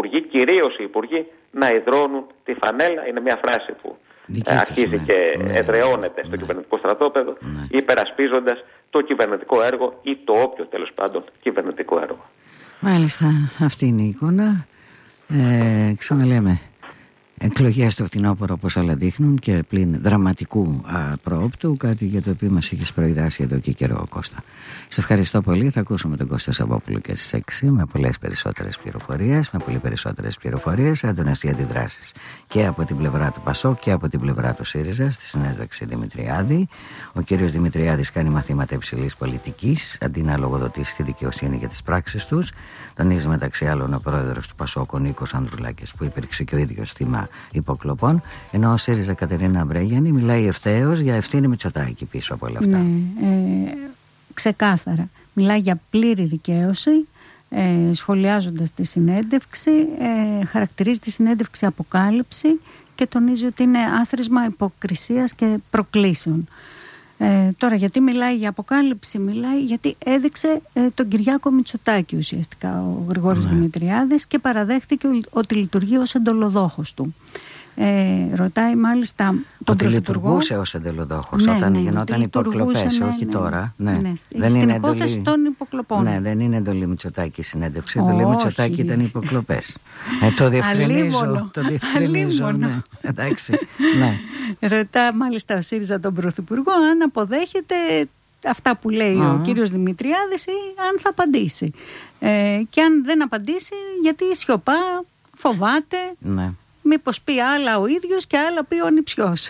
υπουργοί, κυρίως οι υπουργοί, να ιδρώνουν τη φανέλα. Είναι μια φράση που αρχίζει και εδραιώνεται στο κυβερνητικό στρατόπεδο, υπερασπίζοντας το κυβερνητικό έργο ή το όποιο τέλος πάντων κυβερνητικό έργο. Μάλιστα, αυτή είναι η εικόνα. Ξαναλέμε, εκλογές στο φθινόπωρο όπως όλα δείχνουν και πλην δραματικού προόπτου, κάτι για το οποίο μας είχες προειδάσει εδώ και καιρό, Κώστα. Σε ευχαριστώ πολύ. Θα ακούσουμε τον Κώστα Σαββόπουλο και στις 6 με πολλές περισσότερες πληροφορίες, με πολύ περισσότερες πληροφορίες, έντονες οι αντιδράσεις και από την πλευρά του ΠΑΣΟΚ και από την πλευρά του ΣΥΡΙΖΑ στη συνέντευξη Δημητριάδη. Ο κύριος Δημητριάδης κάνει μαθήματα υψηλής πολιτικής αντί να λογοδοτήσει τη δικαιοσύνη για τις πράξεις τους. Τονίζει μεταξύ άλλων ο πρόεδρος του ΠΑΣΟΚ, ο Νίκος Ανδρουλάκης, που υπήρξε και ο ίδιος θύμα υποκλοπών, ενώ ο ΣΥΡΙΖΑ Κατερίνα Μπρέγιανη μιλάει ευθέως για ευθύνη Μητσοτάκη πίσω από όλα αυτά. Ναι, ξεκάθαρα. Μιλάει για πλήρη δικαίωση, σχολιάζοντας τη συνέντευξη, χαρακτηρίζει τη συνέντευξη αποκάλυψη και τονίζει ότι είναι άθροισμα υποκρισίας και προκλήσεων. Τώρα γιατί μιλάει για αποκάλυψη? Μιλάει γιατί έδειξε τον Κυριάκο Μητσοτάκη ουσιαστικά ο Γρηγόρης Δημητριάδης και παραδέχτηκε ότι λειτουργεί ως εντολοδόχος του. Ρωτάει μάλιστα τον Πρωθυπουργό. Ότι λειτουργούσε ως εντολοδόχος όταν γινόταν υποκλοπές, όχι τώρα. Δεν στην υπόθεση των υποκλοπών. Ναι, δεν είναι εντολή Μητσοτάκη συνέντευξη. Εντολή Μητσοτάκη ήταν υποκλοπές. Το διευκρινίζω. Ναι. Εντάξει. Ναι. Ρωτά μάλιστα ο ΣΥΡΙΖΑ τον Πρωθυπουργό αν αποδέχεται αυτά που λέει ο κύριος Δημητριάδης ή αν θα απαντήσει. Και αν δεν απαντήσει, γιατί σιωπά, φοβάται. Ναι. Μήπως πει άλλα ο ίδιος και άλλα πει ο ανιψιός.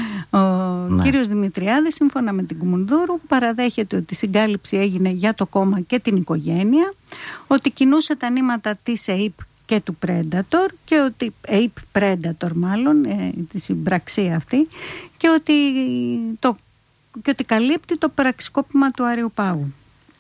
Ο κύριος Δημητριάδης, σύμφωνα με την Κουμουνδούρου, παραδέχεται ότι η συγκάλυψη έγινε για το κόμμα και την οικογένεια, ότι κινούσε τα νήματα της ΕΙΠ και του Predator και ότι ΕΙΠ Predator μάλλον, τη συμπραξία αυτή, και ότι καλύπτει το πραξικόπημα του Αριουπάγου.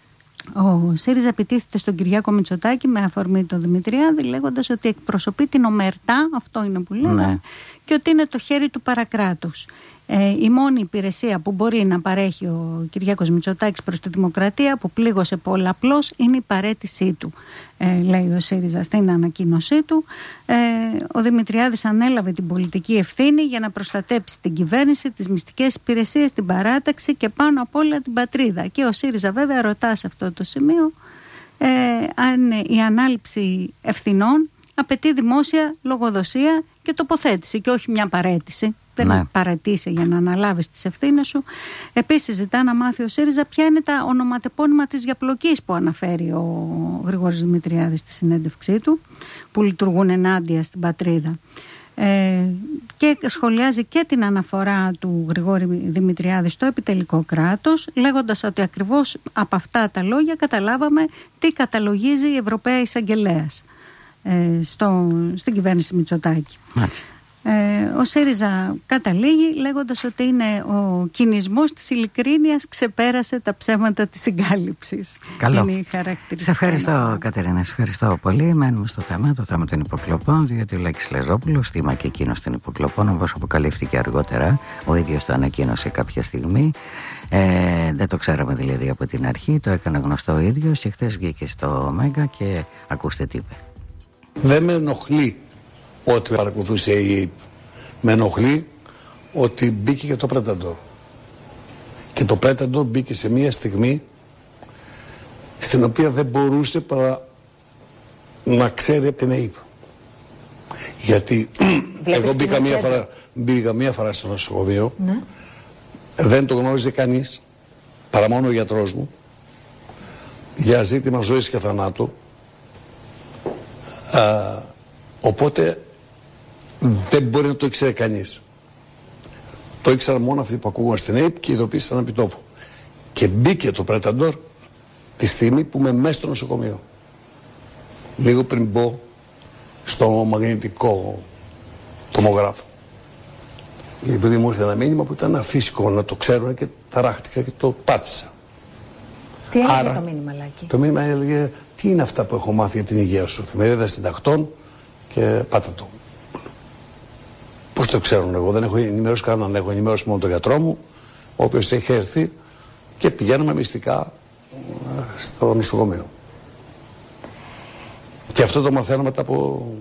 Ο ΣΥΡΙΖΑ επιτίθεται στον Κυριάκο Μητσοτάκη με αφορμή τον Δημητριάδη, λέγοντας ότι εκπροσωπεί την ομερτά, αυτό είναι που λέγαμε, και ότι είναι το χέρι του παρακράτους. Η μόνη υπηρεσία που μπορεί να παρέχει ο Κυριάκος Μητσοτάκης προς τη δημοκρατία, που πλήγωσε πολλαπλώς, είναι η παραίτησή του, λέει ο ΣΥΡΙΖΑ στην ανακοίνωσή του. Ο Δημητριάδης ανέλαβε την πολιτική ευθύνη για να προστατέψει την κυβέρνηση, τις μυστικές υπηρεσίες, την παράταξη και πάνω απ' όλα την πατρίδα. Και ο ΣΥΡΙΖΑ βέβαια ρωτά σε αυτό το σημείο αν η ανάληψη ευθυνών απαιτεί δημόσια λογοδοσία και τοποθέτηση και όχι μια παραίτηση. Δεν παρατήσει για να αναλάβεις τις ευθύνες σου. Επίσης ζητά να μάθει ο ΣΥΡΙΖΑ ποια είναι τα ονοματεπώνυμα της διαπλοκής που αναφέρει ο Γρηγόρης Δημητριάδης στη συνέντευξή του, που λειτουργούν ενάντια στην πατρίδα. Και σχολιάζει και την αναφορά του Γρηγόρη Δημητριάδη στο επιτελικό κράτος, λέγοντας ότι ακριβώς από αυτά τα λόγια καταλάβαμε τι καταλογίζει η Ευρωπαία Εισαγγελέας στην κυβέρνηση Μητσοτάκη. Ο ΣΥΡΙΖΑ καταλήγει λέγοντας ότι είναι ο κινησμός της ειλικρίνειας ξεπέρασε τα ψέματα της συγκάλυψης. Καλό. Είναι η χαρακτηριστική. Σε ευχαριστώ, Κατερίνα, σε ευχαριστώ πολύ. Μένουμε στο θέμα, το θέμα των υποκλοπών, διότι ο Λάκης Λεζόπουλος, θύμα και εκείνος των υποκλοπών, όπως αποκαλύφθηκε αργότερα, ο ίδιος το ανακοίνωσε κάποια στιγμή. Δεν το ξέραμε δηλαδή από την αρχή, το έκανε γνωστό ο ίδιος και χθες βγήκε στο Μέγκα και ακούστε τι είπε. Δεν με ενοχλεί ότι παρακολουθούσε η ΕΙΠ. Με ενοχλεί ότι μπήκε και το Predator. Και το Predator μπήκε σε μια στιγμή στην οποία δεν μπορούσε παρά να ξέρει από την ΕΙΠ. Γιατί εγώ μπήκα μία φορά στο νοσοκομείο, δεν το γνώριζε κανείς, παρά μόνο ο γιατρός μου, για ζήτημα ζωής και θανάτου. Οπότε δεν μπορεί να το ήξερε κανείς. Το ήξεραν μόνο αυτοί που ακούγαν στην ΑΕΠ και ειδοποίησαν επί τόπου. Και μπήκε το Predator τη στιγμή που είμαι μέσα στο νοσοκομείο. Λίγο πριν μπω στο μαγνητικό τομογράφο. Επειδή μου ήρθε ένα μήνυμα που ήταν αφύσικο να το ξέρουν και ταράχτηκα και το πάτησα. Τι έλεγε το μήνυμα, Λάκη? Το μήνυμα έλεγε τι είναι αυτά που έχω μάθει για την υγεία σου. Εφημερίδα Συντακτών και πάτα το. Πώς το ξέρουν, εγώ δεν έχω ενημερώσει κανέναν, έχω ενημερώσει μόνο τον γιατρό μου, ο οποίος έχει έρθει και πηγαίνουμε μυστικά στο νοσοκομείο. Και αυτό το μαθαίνω μετά από